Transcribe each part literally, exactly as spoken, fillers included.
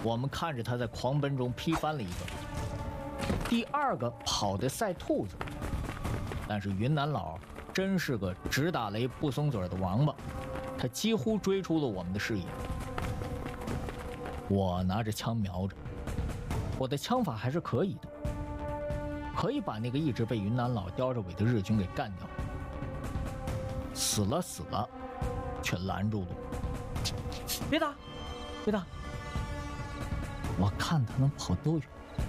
我们看着他在狂奔中劈翻了一个，第二个跑得赛兔子。但是云南佬真是个只打雷不松嘴的王八，他几乎追出了我们的视野。我拿着枪瞄着，我的枪法还是可以的，可以把那个一直被云南佬叼着尾的日军给干掉。死了死了，却拦住了我。别打，别打！我看他能跑多远。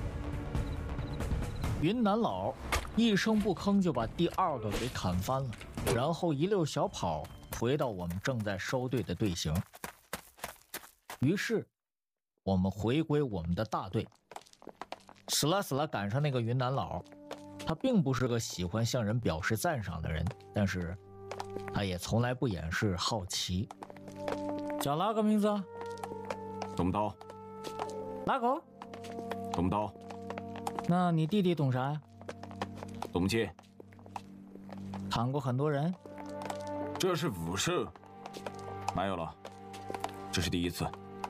云南佬一声不吭就把第二个给砍翻了，然后一溜小跑回到我们正在收队的队形。于是我们回归我们的大队。死啦死啦赶上那个云南佬，他并不是个喜欢向人表示赞赏的人，但是他也从来不掩饰好奇。叫哪个名字？ 懂刀。 哪个？ 懂刀。 那你弟弟懂啥呀？ 懂剑。 砍过很多人？ 这是武术。没有了，这是第一次。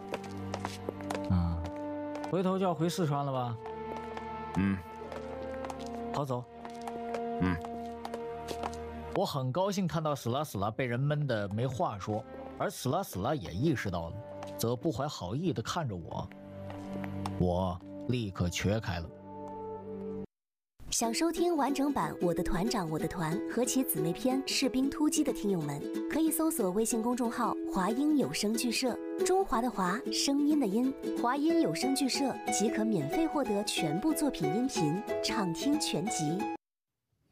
嗯，回头就要回四川了吧？ 嗯。 好走。 嗯。 我很高兴看到死啦死啦被人闷得没话说，而死啦死啦也意识到了，则不怀好意地看着我。我立刻瘸开了。 想收听完整版《我的团长我的团》和其姊妹篇《士兵突击》的听友们，可以搜索微信公众号“华音有声剧社”，中华的华，声音的音，华音有声剧社即可免费获得全部作品音频，畅听全集。